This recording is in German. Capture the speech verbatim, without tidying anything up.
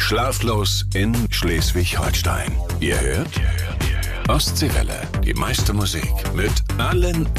Schlaflos in Schleswig-Holstein. Ihr hört Ostseewelle, die meiste Musik mit allen